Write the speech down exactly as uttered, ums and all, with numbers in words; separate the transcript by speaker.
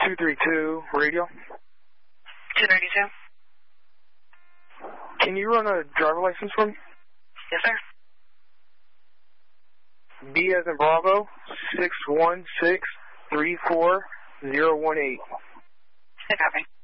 Speaker 1: two three two, radio.
Speaker 2: two thirty-two.
Speaker 1: Can you run a driver license for me?
Speaker 2: Yes, sir.
Speaker 1: B as in Bravo, six one six three four zero one eight.
Speaker 2: Copy.